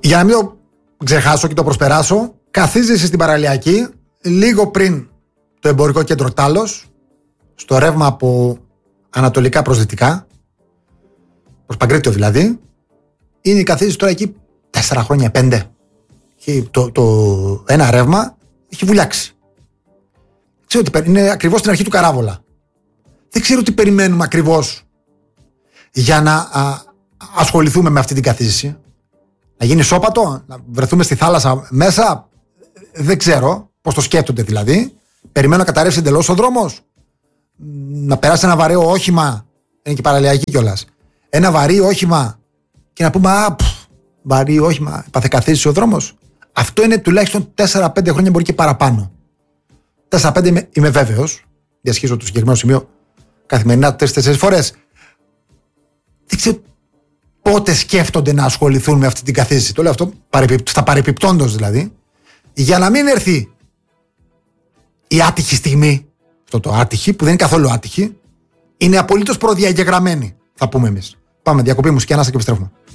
Για να μην το ξεχάσω και το προσπεράσω, καθίζεσαι στην παραλιακή λίγο πριν το εμπορικό κέντρο Τάλος, στο ρεύμα από ανατολικά προς δυτικά, προς Παγκρίτιο δηλαδή. Είναι καθίζεις τώρα εκεί 4 χρόνια, 5. Και το ένα ρεύμα έχει βουλιάξει. Ξέρω ότι είναι ακριβώς στην αρχή του Καράβολα. Δεν ξέρω τι περιμένουμε ακριβώς για να ασχοληθούμε με αυτή την καθίζηση. Να γίνει σώπατο, να βρεθούμε στη θάλασσα μέσα. Δεν ξέρω πώς το σκέφτονται δηλαδή. Περιμένω να καταρρεύσει εντελώς ο δρόμος. Να περάσει ένα βαρέο όχημα. Είναι και παραλιακή κιόλας. Ένα βαρύ όχημα και να πούμε βαρύ όχημα, παθεκαθίζησε ο δρόμος. Αυτό είναι τουλάχιστον 4-5 χρόνια, μπορεί και παραπάνω. 4-5 είμαι βέβαιος. Διασχίζω το συγκεκριμένο σημείο καθημερινά 3-4 φορές. Δεν ξέρω πότε σκέφτονται να ασχοληθούν με αυτή την καθίζηση. Το λέω αυτό στα παρεπιπτόντος δηλαδή. Για να μην έρθει η άτυχη στιγμή. Αυτό το άτυχη, που δεν είναι καθόλου άτυχη, είναι απολύτως προδιαγεγραμμένη, θα πούμε εμείς. Πάμε, διακοπή μουσική, ανάσα και επιστρέφουμε.